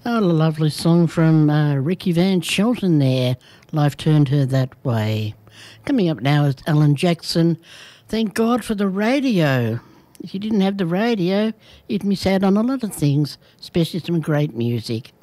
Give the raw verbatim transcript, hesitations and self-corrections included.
Oh, a lovely song from uh, Ricky Van Shelton there. Life turned her that way. Coming up now is Alan Jackson. Thank God for the radio. If you didn't have the radio, you'd miss out on a lot of things, especially some great music.